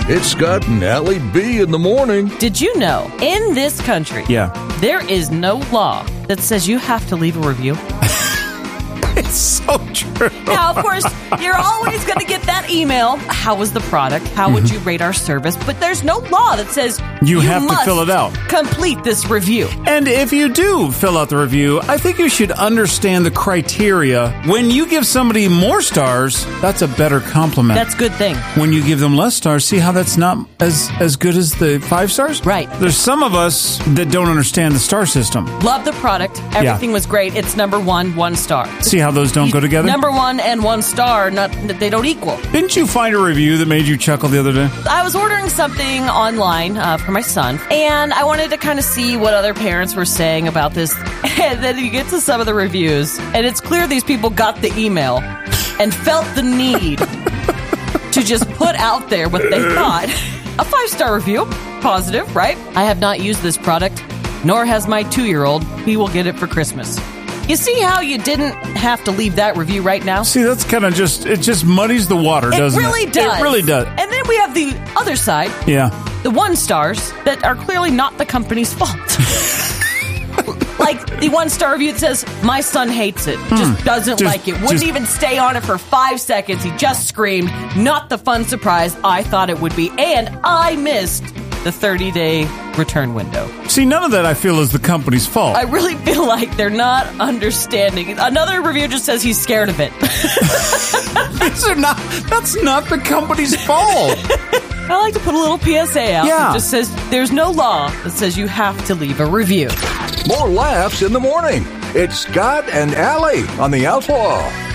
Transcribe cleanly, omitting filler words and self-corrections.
It's Scott and Allie B in the morning. Did you know, in this country, there is no law that says you have to leave a review? It's so true. Now, of course, you're always going to get that email. How was the product? How would you rate our service? But there's no law that says you have to fill it out. Complete this review. And if you do fill out the review, I think you should understand the criteria. When you give somebody more stars, that's a better compliment. That's a good thing. When you give them less stars, see how that's not as good as the 5 stars? Right. There's some of us that don't understand the star system. Love the product. Everything was great. It's number 1 star. See how those don't go together? Number 1 and 1 star, they don't equal. Didn't you find a review that made you chuckle the other day? I was ordering something online for my son, and I wanted to kind of see what other parents were saying about this. And then you get to some of the reviews, and it's clear these people got the email and felt the need to just put out there what they thought. A 5-star review. Positive, right? I have not used this product, nor has my 2-year-old. He will get it for Christmas. You see how you didn't have to leave that review right now? See, that's kind of it just muddies the water, doesn't it? It really does. It really does. And then we have the other side. Yeah. The 1 stars that are clearly not the company's fault. Like the 1-star review that says, my son hates it. Just doesn't like it. Wouldn't even stay on it for 5 seconds. He just screamed. Not the fun surprise I thought it would be. And I missed the 30-day return window. See, none of that I feel is the company's fault. I really feel like they're not understanding. Another review just says he's scared of it. That's not the company's fault. I like to put a little PSA out that just says there's no law that says you have to leave a review. More laughs in the morning. It's Scott and Allie on the Outlaw.